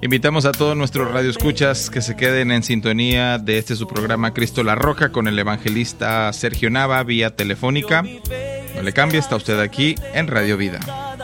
Invitamos a todos nuestros radioescuchas que se queden en sintonía de su programa Cristo la Roca con el evangelista Sergio Nava vía telefónica. No le cambie, está usted aquí en Radio Vida.